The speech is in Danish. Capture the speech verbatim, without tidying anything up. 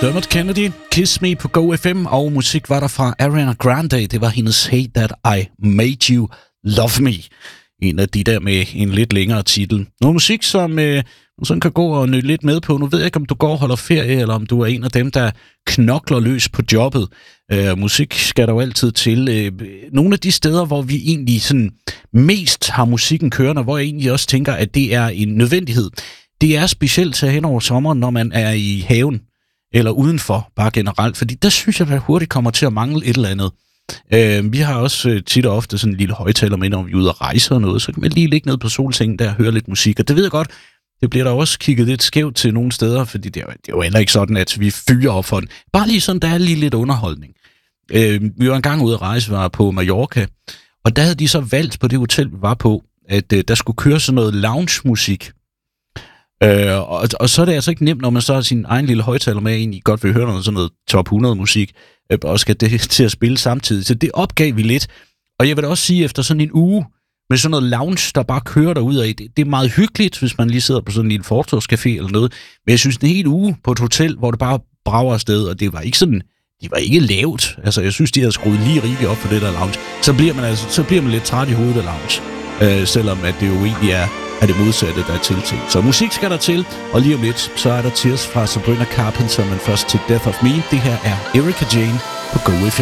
Dermot Kennedy, Kiss Me på Go F M, og musik var der fra Ariana Grande. Det var hendes Hey That I Made You Love Me. En af de der med en lidt længere titel. Noget musik, som øh, man sådan kan gå og nyde lidt med på. Nu ved jeg ikke, om du går og holder ferie, eller om du er en af dem, der knokler løs på jobbet. Øh, musik skal der jo altid til. Øh, nogle af de steder, hvor vi egentlig sådan mest har musikken kørende, hvor jeg egentlig også tænker, at det er en nødvendighed. Det er specielt til hen over sommeren, når man er i haven, eller udenfor, bare generelt. Fordi der synes jeg, at hurtigt kommer til at mangle et eller andet. Øh, vi har også øh, tit og ofte sådan en lille højtaler med, når vi er ude at rejse og noget, så kan man lige ligge ned på solsengen der og høre lidt musik. Og det ved jeg godt, det bliver der også kigget lidt skævt til nogle steder, fordi det er, jo, det er jo heller ikke sådan, at vi fyrer op for den. Bare lige sådan, der er lige lidt underholdning. Øh, vi var engang ude at rejse, var på Mallorca, og der havde de så valgt på det hotel, vi var på, at øh, der skulle køre sådan noget lounge-musik. Øh, og, og så er det altså ikke nemt, når man så har sin egen lille højtaler med, egentlig godt vil høre noget sådan noget top hundrede musik, øh, og skal det til at spille samtidig. Så det opgav vi lidt. Og jeg vil da også sige, efter sådan en uge med sådan noget lounge, der bare kører derudad, det, det er meget hyggeligt, hvis man lige sidder på sådan en lille fortovscafé eller noget. Men jeg synes, det er en hel uge på et hotel, hvor det bare brager afsted, og det var ikke sådan, de var ikke lavt. Altså, jeg synes, de havde skruet lige rigeligt op for det der lounge. Så bliver man altså, så bliver man lidt træt i hovedet af lounge, øh, selvom at det jo egentlig er er det modsatte, der er tiltænkt. Så musik skal der til, og lige om lidt, så er der Tears fra Sabrina Carpenter, men først til Death of Me. Det her er Erika Jane på Go F M.